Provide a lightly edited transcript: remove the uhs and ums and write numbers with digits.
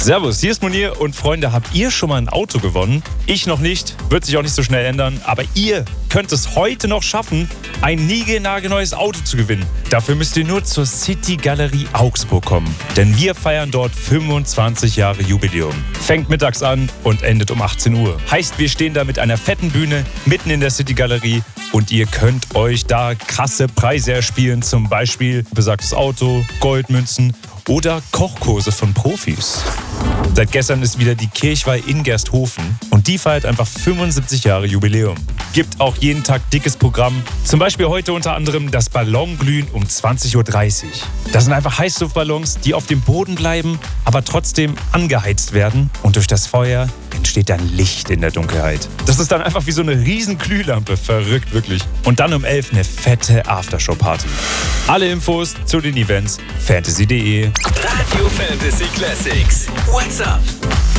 Servus, hier ist Munir und Freunde, habt ihr schon mal ein Auto gewonnen? Ich noch nicht, wird sich auch nicht so schnell ändern, aber ihr könnt es heute noch schaffen, ein niegelnagelneues Auto zu gewinnen. Dafür müsst ihr nur zur City Galerie Augsburg kommen, denn wir feiern dort 25 Jahre Jubiläum. Fängt mittags an und endet um 18 Uhr. Heißt, wir stehen da mit einer fetten Bühne mitten in der City Galerie und ihr könnt euch da krasse Preise erspielen, zum Beispiel besagtes Auto, Goldmünzen oder Kochkurse von Profis. Seit gestern ist wieder die Kirchweih in Gersthofen und die feiert einfach 75 Jahre Jubiläum. Gibt auch jeden Tag dickes Programm. Zum Beispiel heute unter anderem das Ballonglühen um 20.30 Uhr. Das sind einfach Heißluftballons, die auf dem Boden bleiben, aber trotzdem angeheizt werden und durch das Feuer entsteht dann Licht in der Dunkelheit. Das ist dann einfach wie so eine riesen Glühlampe. Verrückt, wirklich. Und dann um 11 eine fette Aftershow-Party. Alle Infos zu den Events fantasy.de. Radio Fantasy Classics. What's up?